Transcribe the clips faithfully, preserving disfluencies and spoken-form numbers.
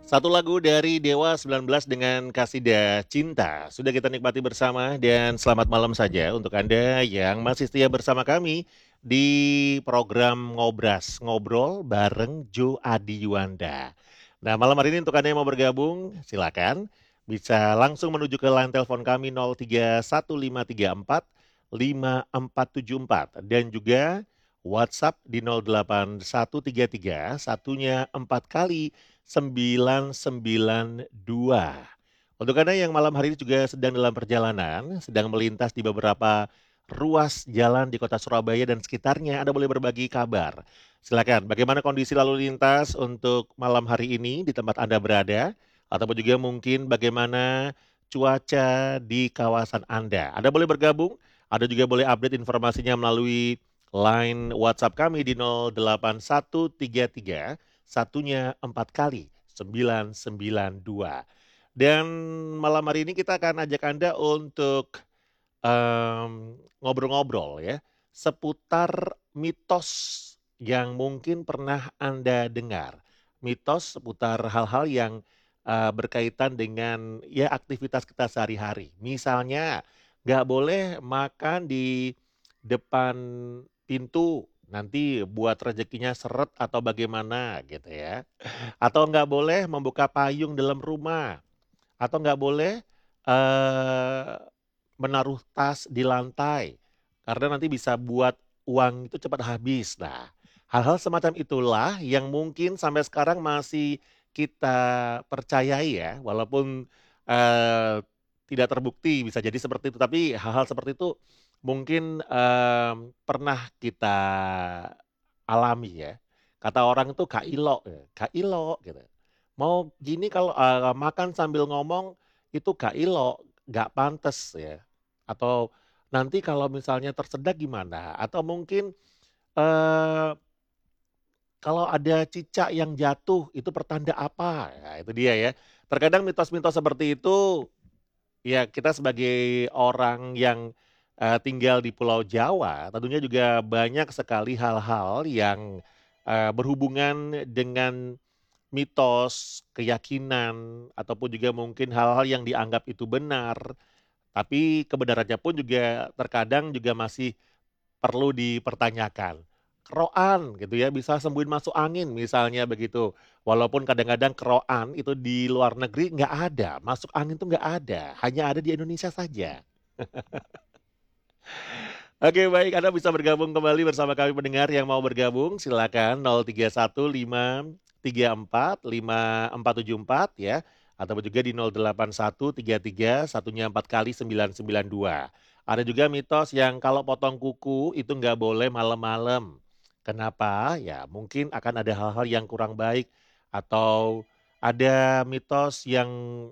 Satu lagu dari Dewa sembilan belas dengan Kasidah Cinta. Sudah kita nikmati bersama dan selamat malam saja untuk Anda yang masih setia bersama kami di program Ngobras, Ngobrol bareng Jo Adi Yuanda. Nah, malam hari ini untuk Anda yang mau bergabung, silakan bisa langsung menuju ke line telepon kami nol tiga satu lima tiga empat lima empat tujuh empat dan juga WhatsApp di nol delapan satu tiga tiga satunya empat kali sembilan sembilan dua. Untuk Anda yang malam hari ini juga sedang dalam perjalanan, sedang melintas di beberapa ruas jalan di kota Surabaya dan sekitarnya, Anda boleh berbagi kabar. Silakan, bagaimana kondisi lalu lintas untuk malam hari ini di tempat Anda berada, ataupun juga mungkin bagaimana cuaca di kawasan Anda. Anda boleh bergabung, Anda juga boleh update informasinya melalui line WhatsApp kami di nol delapan satu tiga tiga satunya empat kali sembilan sembilan dua. Dan malam hari ini kita akan ajak Anda untuk em, ngobrol-ngobrol ya seputar mitos yang mungkin pernah Anda dengar. Mitos seputar hal-hal yang eh, berkaitan dengan ya aktivitas kita sehari-hari. Misalnya nggak boleh makan di depan pintu nanti buat rezekinya seret atau bagaimana gitu ya. Atau nggak boleh membuka payung dalam rumah. Atau nggak boleh eh, menaruh tas di lantai. Karena nanti bisa buat uang itu cepat habis. Nah, hal-hal semacam itulah yang mungkin sampai sekarang masih kita percayai ya. Walaupun eh, tidak terbukti bisa jadi seperti itu. Tapi hal-hal seperti itu mungkin em, pernah kita alami ya. Kata orang itu kailo, ya, kailo gitu. Mau gini kalau eh, makan sambil ngomong itu kailo, nggak pantas ya. Atau nanti kalau misalnya tersedak gimana? Atau mungkin eh, kalau ada cicak yang jatuh itu pertanda apa? Ya, itu dia ya. Terkadang mitos-mitos seperti itu ya kita sebagai orang yang eh, tinggal di Pulau Jawa, tentunya juga banyak sekali hal-hal yang eh, berhubungan dengan mitos, keyakinan, ataupun juga mungkin hal-hal yang dianggap itu benar, tapi kebenarannya pun juga terkadang juga masih perlu dipertanyakan. Keroan gitu ya, bisa sembuhin masuk angin misalnya begitu. Walaupun kadang-kadang keroan itu di luar negeri nggak ada, masuk angin tuh nggak ada, hanya ada di Indonesia saja. Oke baik, Anda bisa bergabung kembali bersama kami pendengar yang mau bergabung. Silakan nol tiga satu lima tiga empat lima empat tujuh empat ya. Atau juga di nol delapan satu tiga tiga satunya empat kali sembilan sembilan dua. Ada juga mitos yang kalau potong kuku itu nggak boleh malam-malam. Kenapa? Ya mungkin akan ada hal-hal yang kurang baik. Atau ada mitos yang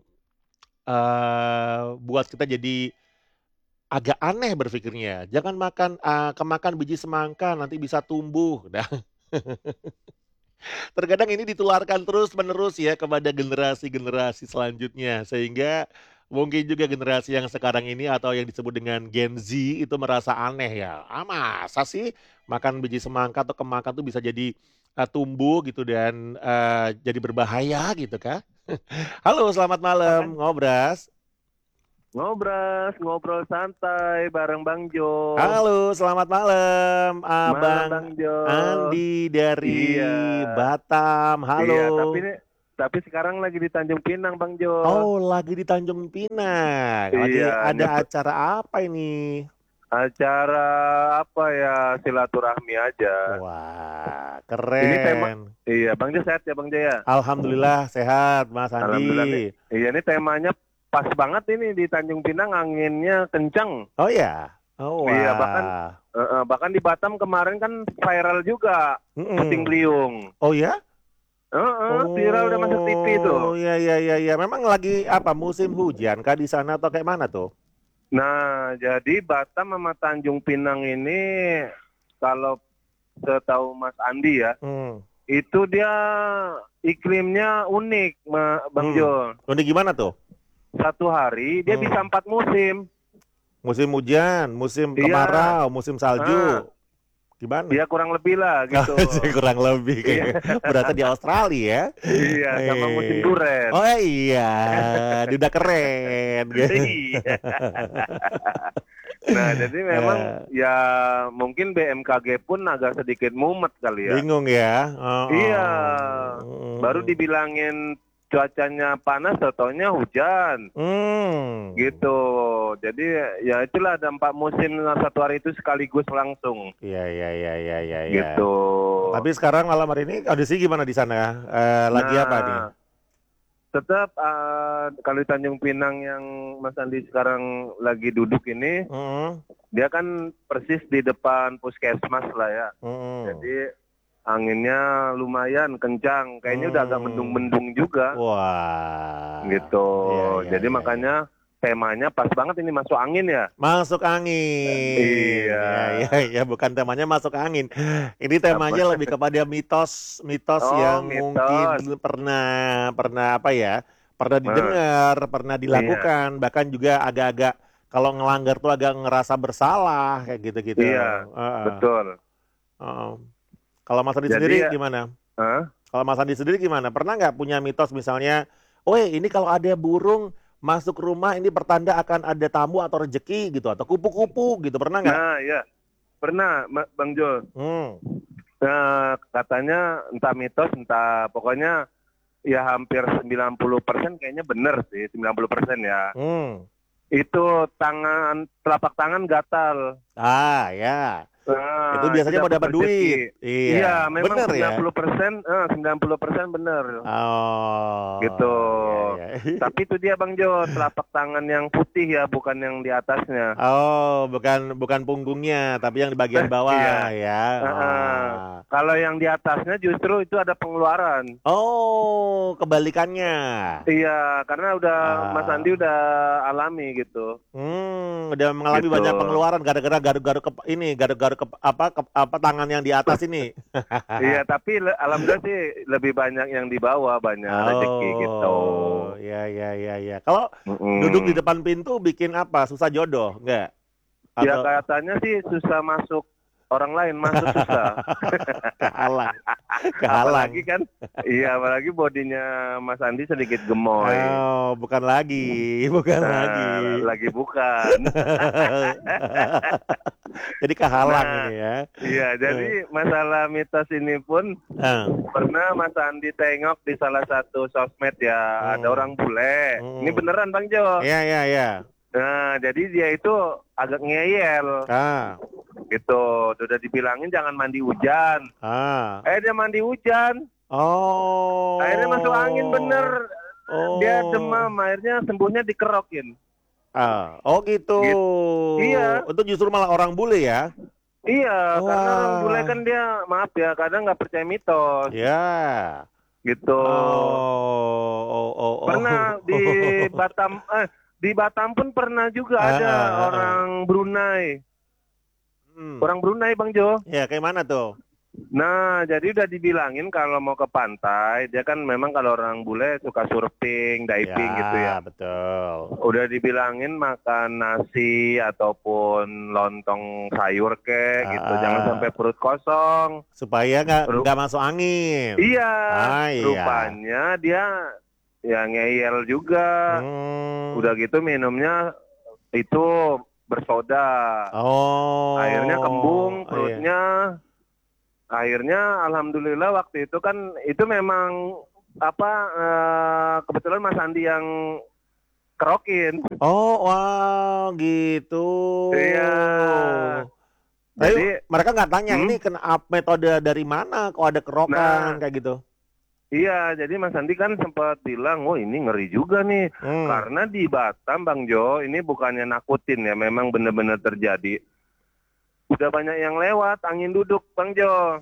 eh, buat kita jadi agak aneh berpikirnya. Jangan makan eee, kemakan biji semangka nanti bisa tumbuh. Nah, terkadang ini ditularkan terus-menerus ya kepada generasi-generasi selanjutnya. Sehingga mungkin juga generasi yang sekarang ini atau yang disebut dengan Gen Z itu merasa aneh ya. Ah, masa sih makan biji semangka atau kemakan tuh bisa jadi, eee, tumbuh gitu dan, eee, jadi berbahaya gitu kan. Halo selamat malam, Makan ngobras. ngobras, ngobrol santai bareng Bang Jo. Halo, selamat malam, Malam Abang Bang Jo. Andi dari Iya, Batam. Halo. iya. Tapi ini, tapi sekarang lagi di Tanjung Pinang Bang Jo. Oh, lagi di Tanjung Pinang. Lagi Iya, ada nyep acara apa ini? acara apa ya, silaturahmi aja. Wah, Ini tema, keren. iya Bang Jo sehat ya Bang Jo ya. Alhamdulillah sehat, Mas Alhamdulillah nih. Andi. Iya ini temanya pas banget ini di Tanjung Pinang anginnya kenceng. Oh ya? Oh, Iya bahkan wah. eh, eh, bahkan di Batam kemarin kan viral juga puting Mm-mm. beliung. Oh ya? Heeh, viral udah masuk T V tuh. Oh, ya ya ya ya. Memang lagi apa? Musim hujan kah di sana atau kayak mana tuh? Nah, jadi Batam sama Tanjung Pinang ini kalau setahu Mas Andi ya, Hmm. itu dia iklimnya unik, Ma- Bang Hmm. Jo. Udah gimana tuh? Satu hari dia bisa Hmm. empat musim. Musim hujan, musim Iya, kemarau, musim ah, salju. Gimana? Ya kurang lebih lah gitu. Kurang lebih kayak berasa di Australia ya. Iya, sama musim Eh. duren. Oh iya, dia udah keren. Iya. Nah, jadi memang Eh, ya mungkin B M K G pun agak sedikit mumet kali ya. bingung ya. Oh, Iya, baru oh. dibilangin cuacanya panas, taunya hujan. Hmm. Gitu. Jadi ya itulah ada empat musim dalam satu hari itu sekaligus langsung. Iya, iya, iya, iya, iya, iya. Gitu. Tapi sekarang malam hari ini kondisi gimana di sana? Eh, lagi apa nih? Nah, tetap eh, kalau di Tanjung Pinang yang Mas Andi sekarang lagi duduk ini, Mm, dia kan persis di depan puskesmas lah ya. mm, Jadi anginnya lumayan kencang, kayaknya udah agak mm. mendung-mendung juga. Wah. Gitu. Iya, iya, Jadi iya, makanya temanya pas banget ini masuk angin ya. masuk angin. Iya. Ya, ya, ya, bukan temanya masuk angin. Ini temanya Apa? lebih kepada mitos, mitos Oh, yang mitos. mungkin pernah, pernah apa ya? Pernah Nah, didengar, pernah iya. dilakukan, bahkan juga agak-agak kalau ngelanggar tuh agak ngerasa bersalah kayak gitu-gitu. Iya, Heeh, betul. heeh. Kalau Mas Andi Jadi sendiri ya, gimana? hah? Kalau Mas Andi sendiri gimana? Pernah nggak punya mitos misalnya, oh ini kalau ada burung masuk rumah ini pertanda akan ada tamu atau rezeki gitu atau kupu-kupu gitu pernah nggak? Nah, ya. Pernah, Ma- Bang Jul. Hmm, Nah, katanya entah mitos, entah pokoknya ya hampir sembilan puluh persen kayaknya benar sih, sembilan puluh persen ya. hmm. Itu tangan, telapak tangan gatal. Ah ya, itu Nah, itu biasanya mau dapat dapat rezeki. duit. Iya, Iya, memang bener ya. sembilan puluh persen, eh, sembilan puluh persen benar. Gitu. Oh, iya, iya. Tapi itu dia Bang Jo, telapak tangan yang putih ya, bukan yang di atasnya. Oh, bukan bukan punggungnya, tapi yang di bagian bawah Iya. ya. Heeh. Oh, Kalau yang di atasnya justru itu ada pengeluaran. oh kebalikannya. Iya, karena udah Mas Ah. Andi udah alami gitu. Hmm, udah mengalami Gitu. banyak pengeluaran gara-gara garuk-garuk ke ini, garuk-garuk ke apa ke, apa tangan yang di atas ini. Iya, tapi le- alhamdulillah sih lebih banyak yang di bawah, banyak rezeki gitu. Oh, ya, ya, ya, ya. Kalau duduk di Mm-mm. depan pintu bikin apa? Susah jodoh, enggak? Ya Atau katanya sih susah masuk orang lain, masuk susah. kehalang, kehalang. Apalagi kan, iya apalagi bodinya Mas Andi sedikit gemoy. Oh, bukan lagi, bukan lagi. Nah, lagi bukan. Jadi kehalang Nah, ini ya. iya, jadi masalah mitos ini pun Ah, pernah Mas Andi tengok di salah satu sosmed ya, ada hmm, orang bule. Ini hmm. beneran Bang Jo. Ya, ya, ya. Nah, jadi dia itu agak ngeyel Ah, gitu. Udah dibilangin jangan mandi hujan. ah. Eh dia mandi hujan. Oh. Akhirnya masuk angin bener. Dia demam, Oh. akhirnya sembuhnya dikerokin. Ah, oh gitu. Gitu. Iya, Itu justru malah orang bule ya? iya. Karena orang bule Wah. kan dia, maaf ya, kadang nggak percaya mitos. Ya. Gitu. Oh, oh, oh, oh. Pernah di Batam, eh di Batam pun pernah juga Ah, ada ah, ah, ah. orang Brunei. Hmm. Orang Brunei Bang Jo. Ya, kayak mana tuh? Nah, jadi udah dibilangin kalau mau ke pantai, dia kan memang kalau orang bule suka surfing, diving gitu Ya, ya. betul. Udah dibilangin makan nasi ataupun lontong sayur kek gitu, jangan Ah, sampai perut kosong. supaya nggak Ru- nggak masuk angin. iya, Ah, iya. rupanya dia ya ngeyel juga. Hmm. Udah gitu minumnya itu bersoda. Oh. Akhirnya kembung Iya. perutnya. Akhirnya alhamdulillah waktu itu kan itu memang apa eh, kebetulan Mas Andi yang kerokin. Oh, wah, gitu. Iya. Tapi Jadi mereka nggak tanya hmm, ini kena ap- metode dari mana kok ada kerokan nah kayak gitu. iya jadi Mas Andi kan sempat bilang, oh ini ngeri juga nih. Hmm. Karena di Batam Bang Jo ini bukannya nakutin ya, memang benar-benar terjadi. Udah banyak yang lewat angin duduk Bang Jo.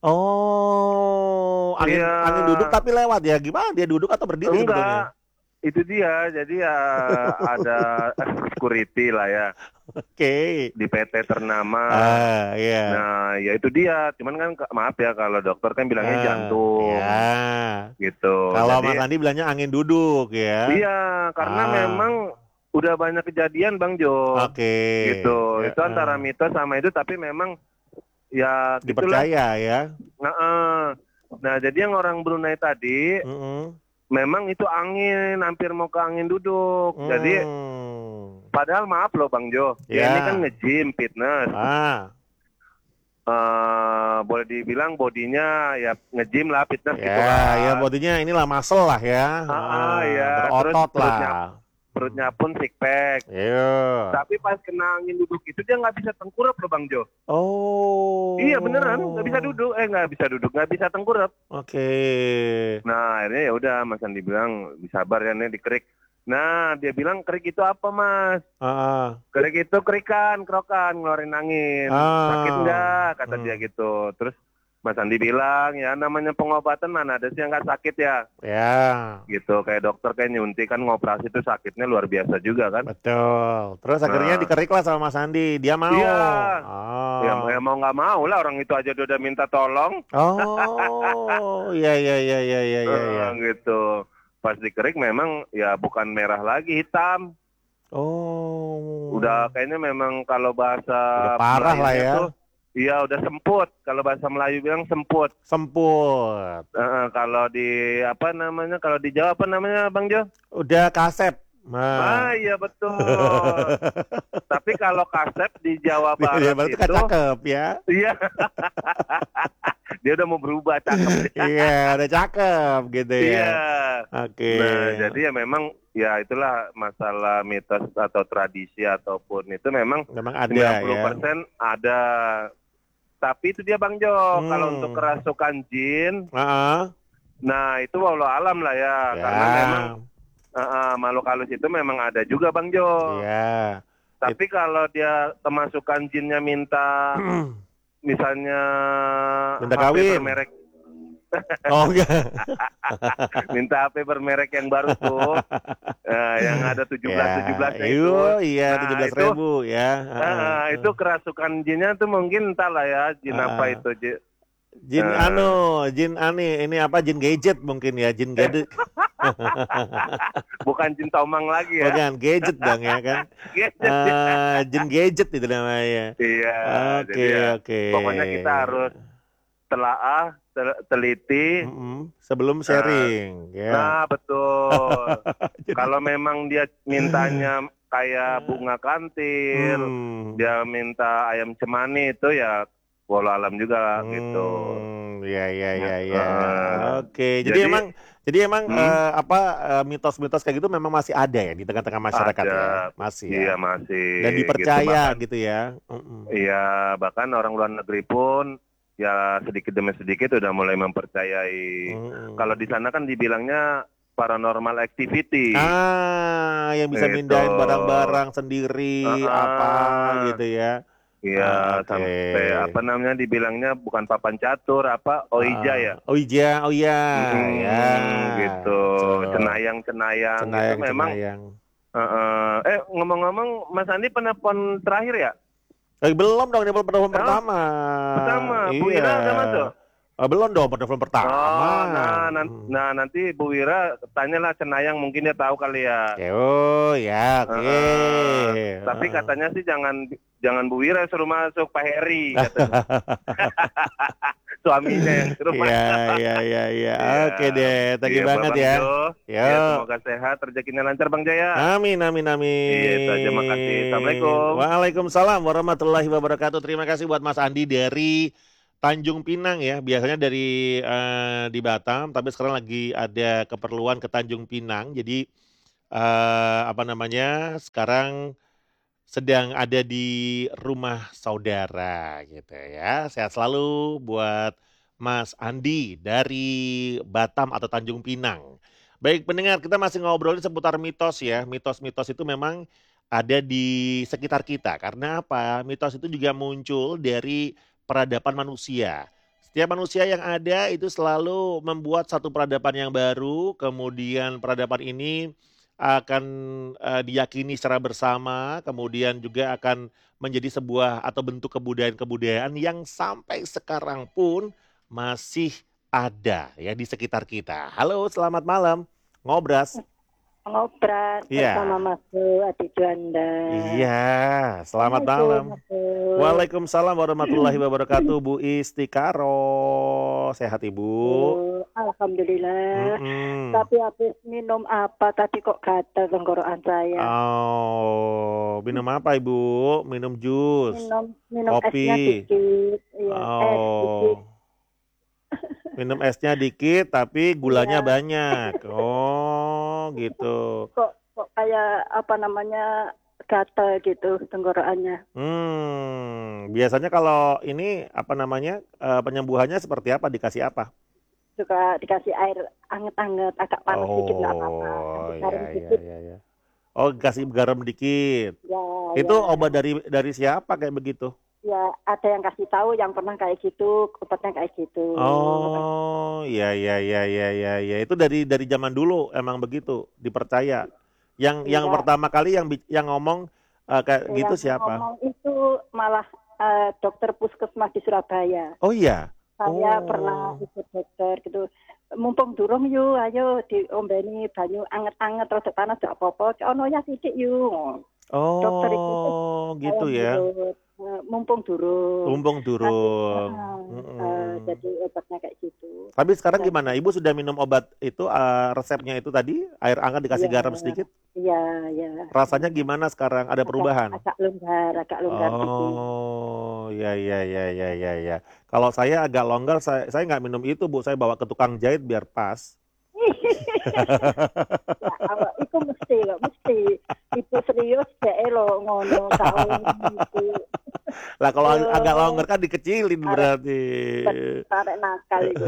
Oh, angin Iya. angin duduk tapi lewat ya. Gimana dia duduk atau berdiri sebetulnya? Enggak. Itu dia, jadi ya ada security lah ya Oke. di P T ternama. Ah, iya. Nah, ya itu dia. Cuman kan ke- maaf ya kalau dokter kan bilangnya Ah, jantung ya. gitu. Kalau Jadi Mas Andi bilangnya angin duduk ya. iya, karena Ah. memang udah banyak kejadian Bang Jo. Oke. Gitu. Ya, Itu antara ah. mitos sama itu, tapi memang ya gitulah. Dipercaya ya. Nah, eh. nah jadi yang orang Brunei tadi Mm-mm. memang itu angin, hampir mau ke angin duduk. Jadi Hmm. padahal maaf loh Bang Jo, dia ini kan Ya. nge-gym, fitness. Ah. Eh, boleh dibilang bodinya ya nge-gym lah, fitness gitu Ya, ya kan. bodinya inilah muscle lah ya. Ah, ah, Ah, ya, terus berotot perutnya lah. perutnya pun six pack. Iya. Tapi pas kena angin duduk itu dia nggak bisa tengkurap loh Bang Jo. Iya beneran, nggak bisa Oh. duduk, eh nggak bisa duduk, nggak bisa tengkurap. Oke. Nah akhirnya ya udah Mas Andi bilang sabar ya nih dikerik. Nah dia bilang kerik itu apa Mas? Ah. Kerik itu kerikan, kerokan, ngeluarin angin. Sakit Ah. nggak? Kata Hmm. dia gitu. Terus Mas Andi bilang ya namanya pengobatan mana ada sih yang nggak sakit ya? Ya, Gitu kayak dokter kayak nyuntik kan ngoperasi itu sakitnya luar biasa juga kan? betul. Terus akhirnya Nah dikerik lah sama Mas Andi. Dia mau. iya ya, ya Oh. mau nggak mau lah orang itu aja udah minta tolong. Oh, iya iya iya iya iya iya. Eh, Ya. gitu. Pas dikerik memang ya bukan merah lagi, hitam. Oh. Udah kayaknya memang kalau bahasa Udah parah lah Melayunya ya. tuh, iya udah semput. Kalau bahasa Melayu bilang semput. Semput. Eh, eh, kalau di apa namanya? Kalau di Jawa apa namanya, Bang Jo? Udah kasep. Ah Nah. iya betul. Tapi kalau kasep di Jawa Dia, dia Barat berarti kan itu, cakep ya. iya dia udah mau berubah cakep. Iya, udah cakep gitu ya. Iya. Oke. Nah, jadi ya memang ya itulah masalah mitos atau tradisi ataupun itu memang Memang ada sembilan puluh ya. persen ada. Tapi itu dia Bang Jo, Hmm. kalau untuk kerasukan jin, Ah, nah itu walau alam lah ya, ya. karena memang uh, uh, makhluk halus itu memang ada juga Bang Jo. Iya. Tapi kalau dia kemasukan jinnya minta misalnya Minta H P kawin. bermerek Oh enggak. minta H P bermerek yang baru tuh, eh, yang ada tujuh belas tujuh belas Ya, itu. iyo, iya Nah, tujuh belas itu ribu ya. eh, eh, itu kerasukan jinnya tuh mungkin entah lah ya, jin Ah, apa ah. itu. Jin, Jin eh, anu, jin ani, ini apa? Jin gadget mungkin ya, jin gadget. bukan jin tomang lagi ya. Bukan gadget dong ya kan. Gadget. Ah, jin gadget itu namanya. Iya, Oke, jadi ya oke. pokoknya kita harus telaah, tel- teliti. Mm-mm. Sebelum Nah, sharing ya. nah betul. Jadi, Kalau memang dia mintanya kayak bunga kantil, hmm, dia minta ayam cemani itu ya walau alam juga gitu. hmm, ya ya Ya, ya ya. eh, Oke, jadi jadi emang jadi emang hmm, eh, apa eh, mitos-mitos kayak gitu memang masih ada ya di tengah-tengah masyarakat ya, ada, masih ya. iya masih Dan gitu. dipercaya Bahkan gitu ya. Mm-mm. iya bahkan orang luar negeri pun ya sedikit demi sedikit udah mulai mempercayai. Kalau di Mm-mm. sana kan dibilangnya paranormal activity. Ah, yang bisa Itu. mindahin barang-barang sendiri apa Uh-uh. gitu ya. Iya, Oke. sampai apa namanya dibilangnya bukan papan catur, apa Oija ya. Ah, oh iya, oh iya, Mm, ya, gitu. betul. Cenayang-cenayang itu Cenayang, memang. cenayang. uh-uh. Eh ngomong-ngomong, Mas Andi pernah pon terakhir ya? Eh, belum dong, ini penelpon Oh, pertama. pertama. Bu Iya. Ira udah masuk? Oh, belum dong, penelpon pertama. Oh, nah, nan- Hmm. nah nanti Bu Wira tanyalah cenayang mungkin dia tahu kali ya. Ya, oh, ya, oke. Uh-uh. Tapi Heeh. katanya sih jangan jangan Bu Wira suruh masuk, Pak Heri katanya. Suaminya yang suruh Iya, masuk. iya, iya, iya. Iya, Oke deh, thank you iya, banget Bang ya. Jo. Ya, Yo. semoga sehat, rezekinya lancar Bang Jaya. Amin, amin, Iya, itu aja, makasih. amin. Assalamualaikum. Waalaikumsalam warahmatullahi wabarakatuh. Terima kasih buat Mas Andi dari Tanjung Pinang ya. Biasanya dari eh, di Batam, tapi sekarang lagi ada keperluan ke Tanjung Pinang. Jadi eh, apa namanya? Sekarang sedang ada di rumah saudara gitu ya. Sehat selalu buat Mas Andi dari Batam atau Tanjung Pinang. Baik pendengar, kita masih ngobrolin seputar mitos ya. Mitos-mitos itu memang ada di sekitar kita. Karena apa? Mitos itu juga muncul dari peradaban manusia. Setiap manusia yang ada itu selalu membuat satu peradaban yang baru, kemudian peradaban ini akan eh, diyakini secara bersama, kemudian juga akan menjadi sebuah atau bentuk kebudayaan-kebudayaan yang sampai sekarang pun masih ada ya di sekitar kita. Halo, selamat malam, Ngobras. ngobras bersama Iya. Mas Bro Adi Juanda. Iya, selamat Assalamualaikum malam. Mas Bro. Waalaikumsalam warahmatullahi wabarakatuh, Bu Istikaro. Sehat Ibu? Oh, alhamdulillah. Mm-mm. Tapi habis minum apa tadi kok gatal tenggorokan saya? Oh, minum apa Ibu? Minum jus, Minum minum esnya kopi. dikit, iya es dikit. Oh, minum esnya dikit tapi gulanya Iya. banyak. Oh, gitu. Kok kok kayak apa namanya gatal gitu tenggorokannya. Hmm, biasanya kalau ini apa namanya eh, penyembuhannya seperti apa? Dikasih apa? Suka dikasih air anget-anget, agak panas dikit nggak apa-apa. Oh, Nanti garam ya, ya, dikit. ya, ya. Oh, kasih garam dikit. Ya, Itu ya. obat dari dari siapa kayak begitu? Ya, ada yang kasih tahu yang pernah kayak gitu, obatnya kayak gitu. Oh, ya, ya, ya, ya, ya, ya. Itu dari dari zaman dulu emang begitu, dipercaya. Yang yang Enggak, pertama kali yang bi- yang ngomong eh, kayak gitu yang siapa? ngomong itu malah eh, dokter puskesmas di Surabaya. Oh iya. Saya pernah Oh. ikut dokter gitu. Mumpung durung yuk, ayo diombeni banyu anget-anget terus panas gak apa-apa. Ono ya sithik yuk. Dokter itu Oh, saya gitu ya. nurut. Eh, mumpung durung. Tumbung Nanti durung. eh, eh, Mm-mm. jadi obatnya kayak gitu. Tapi sekarang Dan gimana? Ibu sudah minum obat itu eh, resepnya itu tadi, air hangat dikasih iya, garam sedikit? iya, iya. Rasanya gimana sekarang? Ada Agak perubahan? agak longgar, agak longgar dikit. Oh, ya, ya, ya, ya, ya, ya. Kalau saya agak longgar, saya saya nggak minum itu, Bu. Saya bawa ke tukang jahit biar pas. Ya, awak iku mesti kok, mesti. Ibu serius dhek lho ngono kaon iki. Lah kalau ag- agak Oh, longgar kan dikecilin arek berarti. tarik nakal iku.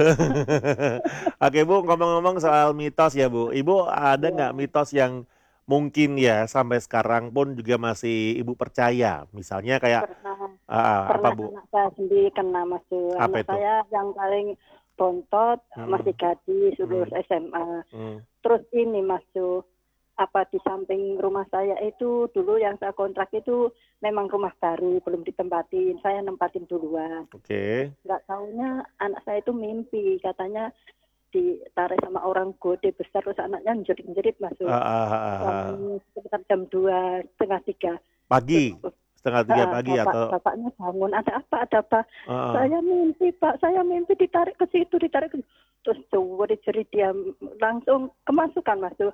Oke, Bu, ngomong-ngomong soal mitos ya, Bu. Ibu ada nggak Iya, mitos yang mungkin ya sampai sekarang pun juga masih Ibu percaya? Misalnya kayak pernah ah, apa, pernah Bu? anak saya sendiri kena Mas Jo. Apa Anak itu? saya yang paling bontot masih Hmm, gadis lulus hmm, S M A. hmm. Terus ini Mas Jo, apa di samping rumah saya itu dulu yang saya kontrak itu memang rumah baru belum ditempatin, saya nempatin duluan. Oke. Nggak taunya anak saya itu mimpi katanya ditarik sama orang gede besar terus anaknya menjerit-jerit masuk Ah, ah, ah, ah, jam ah. sekitar jam dua setengah tiga Pagi, terus setengah tiga uh, pagi bapak atau bapaknya bangun ada apa ada apa ah, ah. saya mimpi pak saya mimpi ditarik ke situ ditarik ke situ. Terus jerit dia langsung kemasukan masuk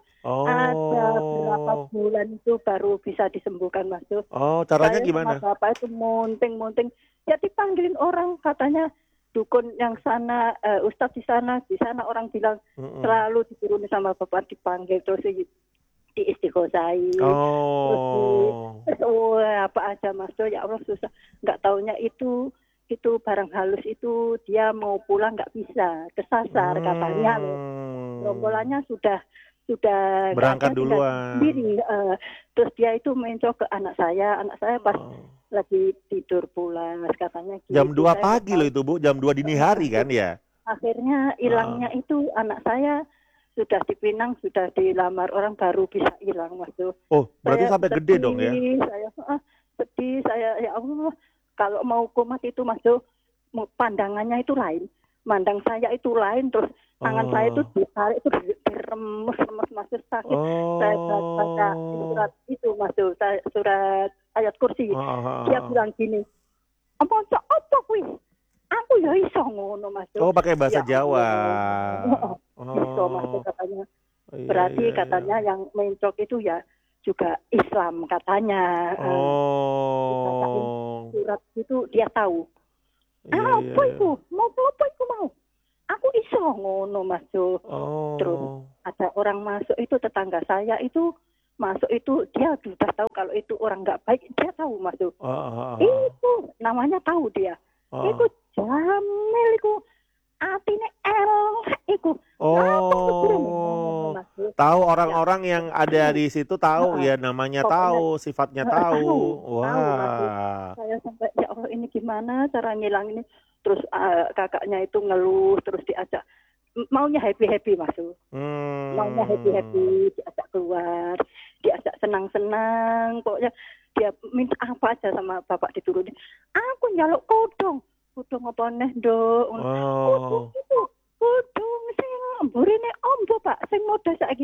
ada berapa Oh, bulan itu baru bisa disembuhkan masuk oh, caranya saya sama gimana? bapak itu munting-munting ya dipanggilin orang katanya dukun yang sana eh, ustadz di sana di sana orang bilang Mm-mm. selalu dituruni sama bapak dipanggil terus di, di istighosai terus di Oh, terus, oh, apa aja mas ya Allah susah nggak taunya itu itu barang halus itu dia mau pulang nggak bisa kesasar katanya loh hmm, rombolannya sudah sudah nggak berangkat ada tinggal duluan. sendiri eh, terus dia itu mencok ke anak saya anak saya pas Oh. lagi tidur pulas katanya Jam gitu dua saya nggak pagi tahu. loh itu, Bu. Jam dua dini hari kan ya? Akhirnya hilangnya itu anak saya sudah dipinang sudah dilamar orang baru bisa hilang mas Jo. Oh, berarti Saya sampai gede dong ya? sedih saya ah, sedih saya ya Allah kalau mau kumat itu mas Jo mau- pandangannya itu lain mandang saya itu lain terus tangan saya itu Oh, ditarik itu diremes-remes mas Jo sakit saya baca surat oh, itu mas Jo saya surat ayat kursi ah, ah, dia ah. bilang gini apa cok apa kuwi aku ya iso ngono mas Jo Oh, pakai bahasa ya Jawa. Allah iso mas Jo Oh, katanya iya, berarti iya, iya. katanya yang mencok itu ya juga Islam katanya Eh, dibacain Oh, surat itu dia tahu iya, ah iya, apa iya. itu mau apa itu mau aku iso ngono mas Jo terus Oh, ada orang masuk itu tetangga saya itu masuk itu dia sudah tahu kalau itu orang nggak baik dia tahu mas Jo ah, ah, ah, ah. itu namanya tahu dia Ah. iku Jamil iku atine elek iku ngapa kudu Oh, Mas Jo? tahu Ya orang-orang yang ada di situ tahu heeh, ya, namanya pokoknya tahu, sifatnya heeh, tahu. tahu tahu Mas Jo. Wah. Saya sampai ya Allah ini gimana cara ngilang ini terus eh, kakaknya itu ngeluh terus diajak M- maunya happy happy Mas Jo. Maunya happy happy Hmm. diajak keluar diajak senang-senang pokoknya dia minta apa aja sama bapak diturunin aku nyaluk kodong kodong apa neh nduk kodong Oh. itu kodong sing burine ombo pak sing model saiki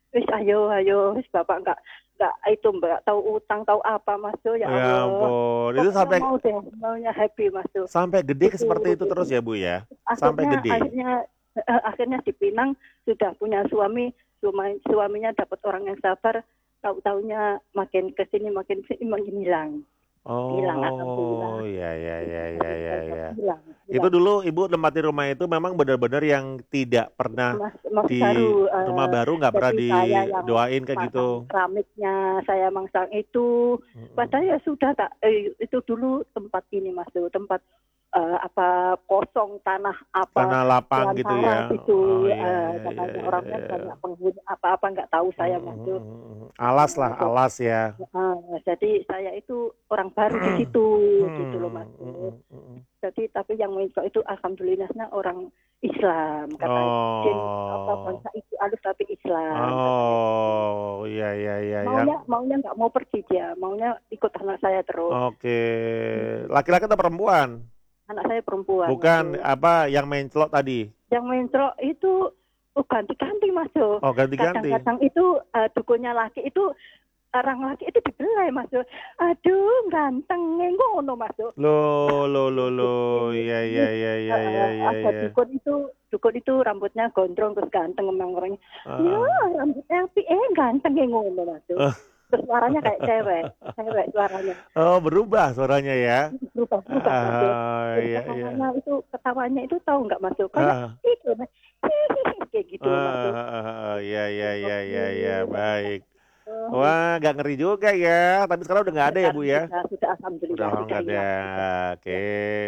Wis ayo ayo, wis Bapak nggak nggak itu Mbak, tahu utang, tahu apa Mas Yo, ya Ya Allah. ampun, itu Pokoknya sampai mau deh, maunya happy Mas Yo. sampai gede Itu seperti itu gitu. terus ya Bu ya? Sampai Akhirnya gede? akhirnya eh, akhirnya di Pinang sudah punya suami, suami suaminya dapat orang yang sabar, tahu-taunya makin ke sini makin sini makin hilang. Hilang alhamdulillah. Oh, ya ya ya ya ya ya. Hilang, Itu hilang. dulu Ibu nempatin rumah itu memang benar-benar yang tidak pernah Mas, mas di baru rumah eh, baru nggak pernah jadi saya yang didoain kayak masang gitu. keramiknya, saya masang itu. Mm-mm. Padahal ya sudah tak eh, itu dulu tempat ini Mas, dulu tempat eh, apa kosong tanah apa Tanah lapang gitu ya. belantara gitu. Oh eh, iya iya katanya iya orangnya iya. banyak penghuni apa-apa nggak tahu saya Mas tuh. Mm-mm. Alas lah, Eh, alas ya. eh, jadi saya itu orang baru di situ gitu loh Mas. Mm-mm. Jadi tapi yang mencok itu alhamdulillahnya orang Islam kata Jin apa Oh. bangsa itu alus tapi Islam katanya. Oh, iya iya iya yang Maunya maunya nggak mau pergi dia, maunya ikut anak saya terus. oke. Laki-laki atau perempuan? Anak saya perempuan. Bukan Mas. apa yang menclok tadi. Yang mencok itu oh, ganti-ganti Mas Jo. Oh, ganti-ganti. Kadang-kadang itu uh, dukunnya laki itu orang laki itu dibelai Mas Jo. Aduh ganteng ngono Mas Jo. Lo lo lo lo. Iya iya iya iya Uh, iya iya. ada iya. dukun itu dukun itu rambutnya gondrong terus ganteng emang orangnya. Ya Ah. rambutnya tapi eh ganteng kayak ngono Mas Jo. Ah. Terus suaranya kayak cewek, cewek suaranya. Oh, berubah suaranya ya. Berubah berubah Mas Jo. Ah, Terus iya iya. ketawanya itu ketawanya itu tahu nggak Mas Jo? Kayak Ah. itu Mas. Kayak gitu Mas Jo. Ah, ah, ah, iya iya iya iya iya, baik. Oh, Wah, nggak ngeri juga ya. Tapi sekarang udah nggak ada ya, Bu ya? sudah, sudah Udah alhamdulillah lama sudah nggak ada. hilang. Oke.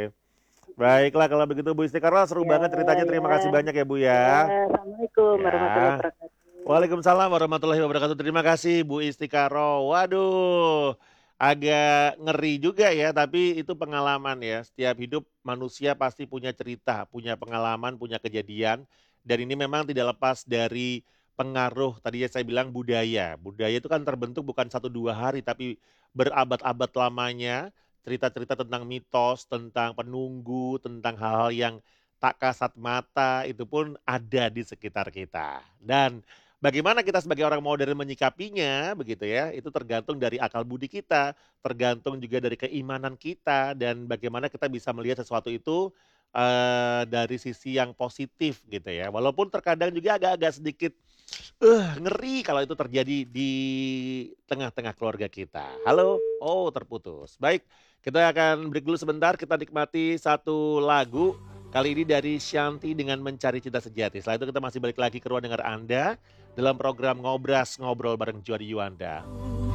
Baiklah kalau begitu Bu Istiqarah, seru Ya, banget ceritanya. Terima ya. kasih banyak ya Bu ya. Ya, Assalamualaikum Ya. warahmatullahi wabarakatuh. Waalaikumsalam warahmatullahi wabarakatuh. Terima kasih Bu Istiqarah. Waduh, agak ngeri juga ya, tapi itu pengalaman ya. Setiap hidup manusia pasti punya cerita, punya pengalaman, punya kejadian. Dan ini memang tidak lepas dari pengaruh, tadi saya bilang budaya. Budaya itu kan terbentuk bukan satu dua hari, tapi berabad-abad lamanya. Cerita-cerita tentang mitos, tentang penunggu, tentang hal-hal yang tak kasat mata, itu pun ada di sekitar kita. Dan bagaimana kita sebagai orang modern menyikapinya, begitu ya, itu tergantung dari akal budi kita, tergantung juga dari keimanan kita, dan bagaimana kita bisa melihat sesuatu itu eh, dari sisi yang positif gitu ya. Walaupun terkadang juga agak-agak sedikit eh ngeri kalau itu terjadi di tengah-tengah keluarga kita. Halo? Oh, terputus. Baik, kita akan break dulu sebentar, kita nikmati satu lagu. Kali ini dari Shanti dengan Mencari Cinta Sejati. Setelah itu kita masih balik lagi ke ruang dengar Anda dalam program Ngobras Ngobrol bareng Jody Yuanda.